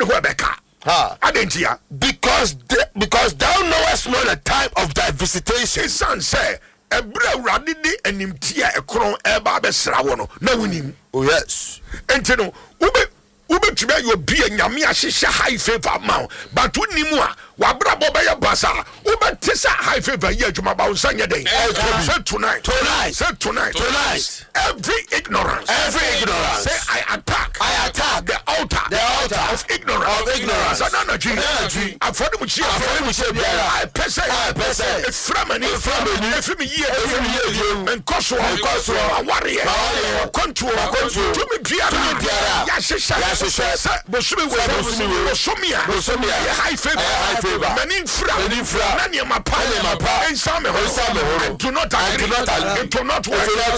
Rebecca. Adentia. Because thou knowest not the time of thy visitation. His son said, Ebra radidi enimtia ekron eba besra wono na wunim. Oh yes. Entino ube tube yo bi nyame ahihye high favor ma but wonimu a wabra boba ya basa ube tesa high favor ye adwuma ba unsanye den. Say tonight every ignorance say I attack the altar of ignorance energy afọdumuchi I pese eframani efimi ye enkoso aware control to me biara ya shisha bosumi high favor many fra nani ma pa ensame ho I do not agree it will not work.